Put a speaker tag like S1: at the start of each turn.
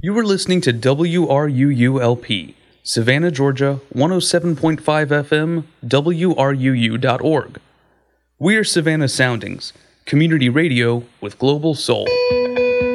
S1: You were listening to WRUU-LP, Savannah, Georgia, 107.5 FM, WRUU.org. We are Savannah Soundings, community radio with global soul.